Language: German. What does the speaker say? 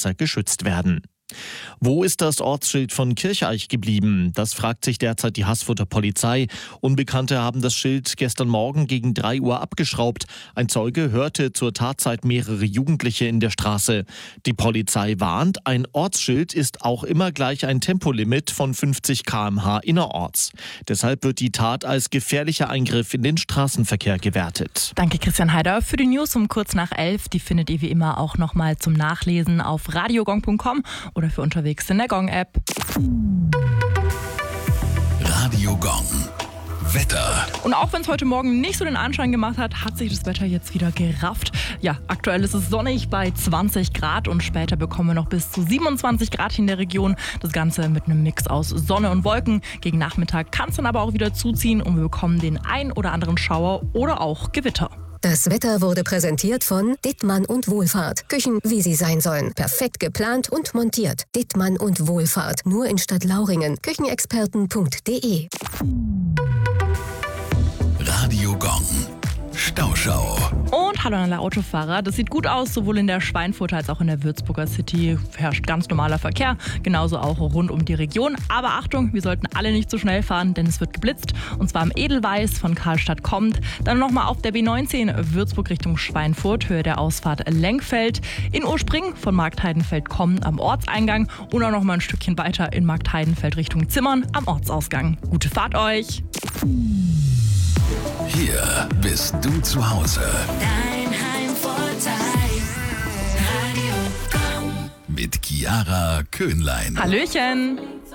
besser geschützt werden. Wo ist das Ortsschild von Kircheich geblieben? Das fragt sich derzeit die Haßfurter Polizei. Unbekannte haben das Schild gestern Morgen gegen 3 Uhr abgeschraubt. Ein Zeuge hörte zur Tatzeit mehrere Jugendliche in der Straße. Die Polizei warnt, ein Ortsschild ist auch immer gleich ein Tempolimit von 50 km/h innerorts. Deshalb wird die Tat als gefährlicher Eingriff in den Straßenverkehr gewertet. Danke Christian Heider für die News um kurz nach 11. Die findet ihr wie immer auch nochmal zum Nachlesen auf radiogong.com oder für unterwegs in der Gong-App. Radio Gong. Wetter. Und auch wenn es heute Morgen nicht so den Anschein gemacht hat, hat sich das Wetter jetzt wieder gerafft. Ja, aktuell ist es sonnig bei 20 Grad und später bekommen wir noch bis zu 27 Grad in der Region. Das Ganze mit einem Mix aus Sonne und Wolken. Gegen Nachmittag kann es dann aber auch wieder zuziehen und wir bekommen den ein oder anderen Schauer oder auch Gewitter. Das Wetter wurde präsentiert von Dittmann und Wohlfahrt. Küchen, wie sie sein sollen. Perfekt geplant und montiert. Dittmann und Wohlfahrt. Nur in Stadtlauringen. Küchenexperten.de. Radio Gong. Stauschau. Und hallo an alle Autofahrer. Das sieht gut aus, sowohl in der Schweinfurter als auch in der Würzburger City herrscht ganz normaler Verkehr, genauso auch rund um die Region. Aber Achtung, wir sollten alle nicht zu schnell fahren, denn es wird geblitzt. Und zwar am Edelweiß von Karlstadt kommend. Dann nochmal auf der B19 Würzburg Richtung Schweinfurt, Höhe der Ausfahrt Lenkfeld. In Urspring von Marktheidenfeld kommend am Ortseingang. Und auch nochmal ein Stückchen weiter in Marktheidenfeld Richtung Zimmern am Ortsausgang. Gute Fahrt euch! Hier bist du zu Hause. Dein Heimvorteil. Radio Gong. Mit Chiara Köhnlein. Hallöchen!